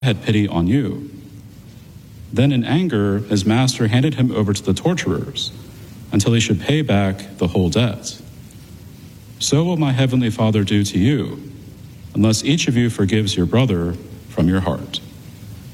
had pity on you." Then in anger, his master handed him over to the torturers until he should pay back the whole debt. So will my heavenly Father do to you, unless each of you forgives your brother from your heart.